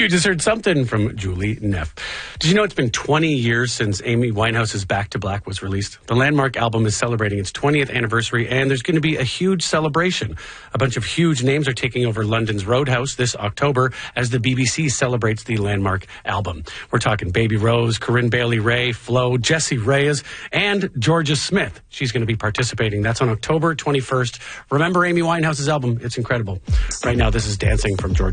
You just heard something from Julie Neff. Did you know it's been 20 years since Amy Winehouse's Back to Black was released? The landmark album is celebrating its 20th anniversary, and there's going to be a huge celebration. A bunch of huge names are taking over London's Roadhouse this October as the BBC celebrates the landmark album. We're talking Baby Rose, Corinne Bailey Rae, Flo, Jessie Reyes, and Georgia Smith. She's going to be participating. That's on October 21st. Remember Amy Winehouse's album. It's incredible. Right now, this is Dancing from Georgia.